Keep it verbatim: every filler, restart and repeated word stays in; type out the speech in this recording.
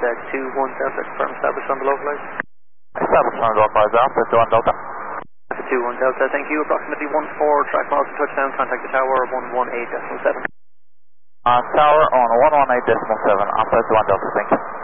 Delta two one Delta, confirm established on the localize. Established on the localize, Alpha two one Delta. Delta two one Delta, thank you. Approximately one four, track miles to touchdown, contact the tower one one eight point seven. Uh, tower on one one eight point seven, Alpha two one Delta, thank you.